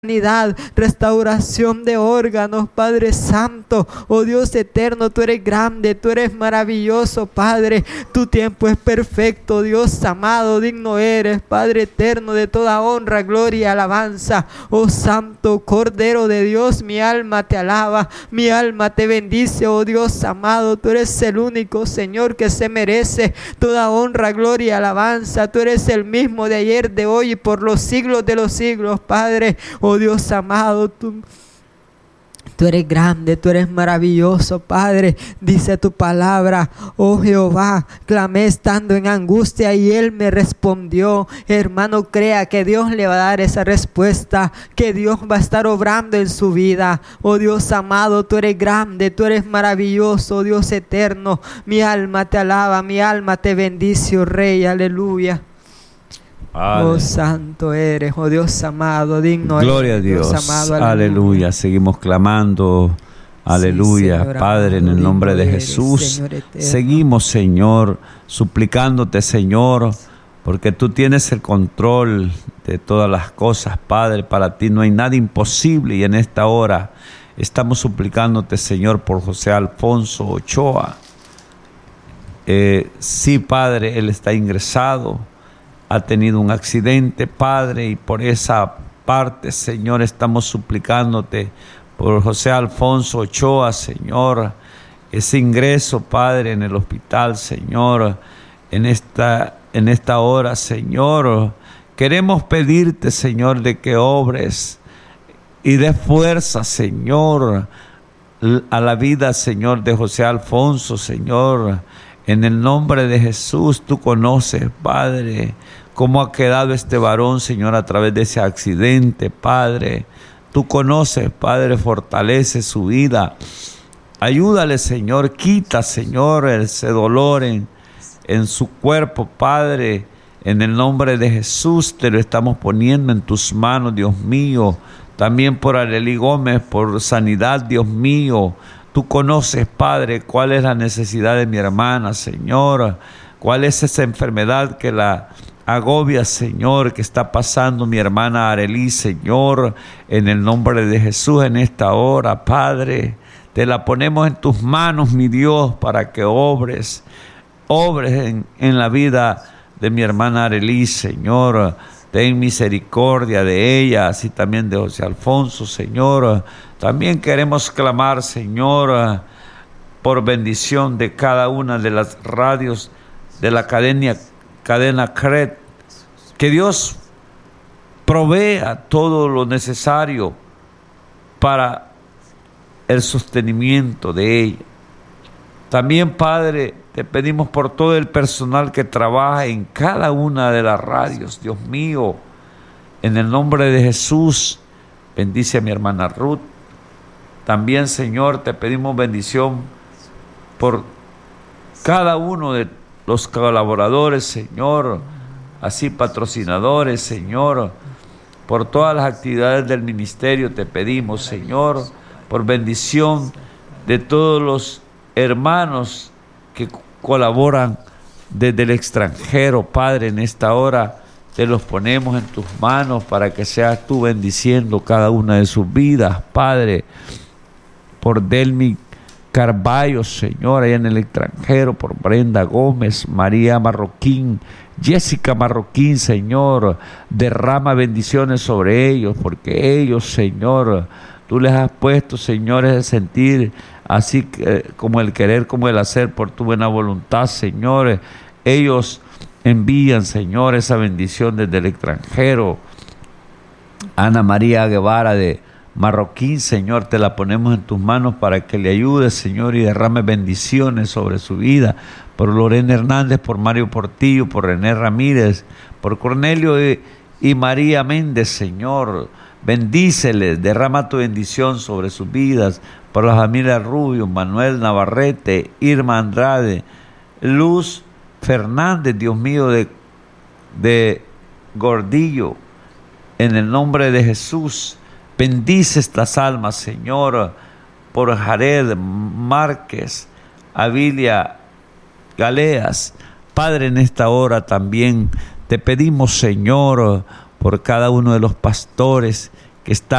sanidad, restauración de órganos, Padre Santo. Oh Dios eterno, tú eres grande, tú eres maravilloso, Padre. Tu tiempo es perfecto, Dios amado, digno eres, Padre eterno, de toda honra, gloria y alabanza. Oh Santo Cordero de Dios, mi alma te alaba, mi alma te bendice, oh Dios amado. Tú eres el único Señor que se merece toda honra, gloria y alabanza. Tú eres el mismo de ayer, de hoy y por los siglos de los siglos, Padre. Oh Dios amado, tú eres grande, tú eres maravilloso, Padre. Dice tu palabra: oh Jehová, clamé estando en angustia y Él me respondió. Hermano, crea que Dios le va a dar esa respuesta, que Dios va a estar obrando en su vida. Oh Dios amado, tú eres grande, tú eres maravilloso, oh Dios eterno. Mi alma te alaba, mi alma te bendice, oh Rey, aleluya. Oh santo eres, oh Dios amado, digno eres. Gloria a Dios, amado, aleluya. Seguimos clamando, aleluya, sí, Señor, Padre, en el nombre de Jesús. Seguimos, Señor, suplicándote, Señor, porque tú tienes el control de todas las cosas, Padre. Para ti no hay nada imposible, y en esta hora estamos suplicándote, Señor, por José Alfonso Ochoa. Sí, Padre, él está ingresado. Ha tenido un accidente, Padre, y por esa parte, Señor, estamos suplicándote por José Alfonso Ochoa, Señor, ese ingreso, Padre, en el hospital, Señor, en esta hora, Señor. Queremos pedirte, Señor, de que obres y des fuerza, Señor, a la vida, Señor, de José Alfonso, Señor. En el nombre de Jesús, tú conoces, Padre, cómo ha quedado este varón, Señor, a través de ese accidente, Padre. Tú conoces, Padre, fortalece su vida. Ayúdale, Señor, quita, Señor, ese dolor en su cuerpo, Padre. En el nombre de Jesús te lo estamos poniendo en tus manos, Dios mío. También por Arely Gómez, por sanidad, Dios mío. Tú conoces, Padre, cuál es la necesidad de mi hermana, Señor. Cuál es esa enfermedad que la agobia, Señor, que está pasando mi hermana Arely, Señor. En el nombre de Jesús, en esta hora, Padre, te la ponemos en tus manos, mi Dios, para que obres en la vida de mi hermana Arely, Señor. Ten misericordia de ella, así también de José Alfonso, Señor. También queremos clamar, Señor, por bendición de cada una de las radios de la cadena CRED. Que Dios provea todo lo necesario para el sostenimiento de ella. También, Padre, te pedimos por todo el personal que trabaja en cada una de las radios, Dios mío. En el nombre de Jesús, bendice a mi hermana Ruth. También, Señor, te pedimos bendición por cada uno de los colaboradores, Señor, así patrocinadores, Señor, por todas las actividades del ministerio te pedimos, Señor, por bendición de todos los hermanos que colaboran desde el extranjero, Padre. En esta hora te los ponemos en tus manos para que seas tú bendiciendo cada una de sus vidas, Padre. Por Delmi Carballo, Señor, allá en el extranjero, por Brenda Gómez, María Marroquín, Jessica Marroquín, Señor, derrama bendiciones sobre ellos, porque ellos, Señor, tú les has puesto, Señor, el sentir, así como el querer, como el hacer, por tu buena voluntad, Señor. Ellos envían, Señor, esa bendición desde el extranjero. Ana María Guevara de Marroquín, Señor, te la ponemos en tus manos para que le ayudes, Señor, y derrame bendiciones sobre su vida. Por Lorena Hernández, por Mario Portillo, por René Ramírez, por Cornelio y María Méndez, Señor. Bendíceles, derrama tu bendición sobre sus vidas. Por la familia Rubio, Manuel Navarrete, Irma Andrade, Luz Fernández, Dios mío, de Gordillo. En el nombre de Jesús, bendice estas almas, Señor, por Jared Márquez, Avilia Galeas. Padre, en esta hora también te pedimos, Señor, por cada uno de los pastores que está